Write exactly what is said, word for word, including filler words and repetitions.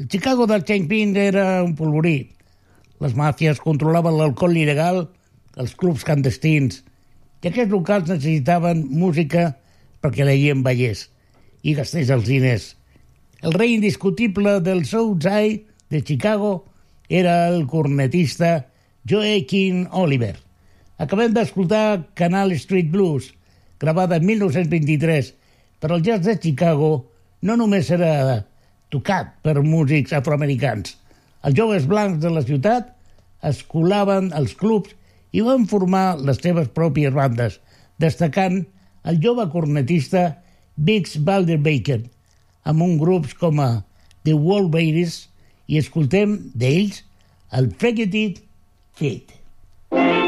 Chicago del Kingpin era un polvorí. Les màfies controlaven l'alcohol il·legal, els clubs clandestins, i aquests locals necessitaven música perquè la gent ballés i gastés els diners. El rei indiscutible del Southside de Chicago era el cornetista Joaquin Oliver. Acabem d'escoltar Canal Street Blues, gravada en mil nou-cents vint-i-tres, però el jazz de Chicago no només era tocat per músics afroamericans. Els joves blancs de la ciutat es colaven als clubs i van formar les seves pròpies bandes, destacant el jove cornetista Biggs Balder-Baker, amb un grups com a The Wall Babies, i escoltem d'ells el Forget It Fit.